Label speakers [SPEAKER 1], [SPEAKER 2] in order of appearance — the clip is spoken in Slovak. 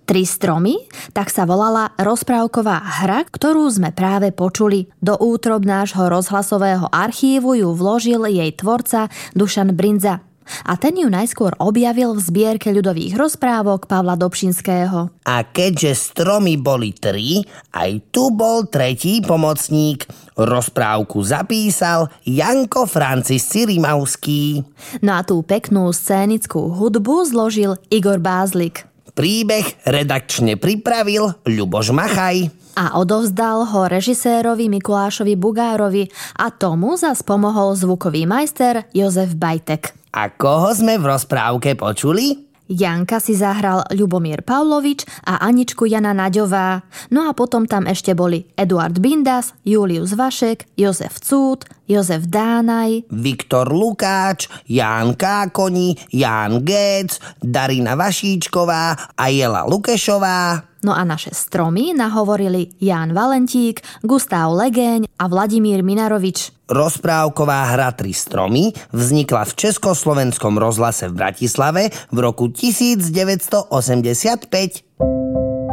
[SPEAKER 1] Tri stromy? Tak sa volala rozprávková hra, ktorú sme práve počuli. Do útrob nášho rozhlasového archívu ju vložil jej tvorca Dušan Brindza. A ten ju najskôr objavil v zbierke ľudových rozprávok Pavla Dobšinského.
[SPEAKER 2] A keďže stromy boli 3, aj tu bol tretí pomocník. Rozprávku zapísal Janko Francis Cyrimauský.
[SPEAKER 1] No a tú peknú scénickú hudbu zložil Igor Bázlik.
[SPEAKER 2] Príbeh redakčne pripravil Ľuboš Machaj.
[SPEAKER 1] A odovzdal ho režisérovi Mikulášovi Bugárovi a tomu zas pomohol zvukový majster Jozef Bajtek.
[SPEAKER 2] A koho sme v rozprávke počuli?
[SPEAKER 1] Janka si zahral Ľubomír Pavlovič a Aničku Jana Naďová. No a potom tam ešte boli Eduard Bindas, Julius Vašek, Jozef Cút, Jozef Dánaj,
[SPEAKER 2] Viktor Lukáč, Ján Kákoni, Ján Géc, Darina Vašíčková a Jela Lukešová.
[SPEAKER 1] No a naše stromy nahovorili Ján Valentík, Gustav Legeň a Vladimír Minarovič.
[SPEAKER 2] Rozprávková hra Tri stromy vznikla v Československom rozhlase v Bratislave v roku 1985.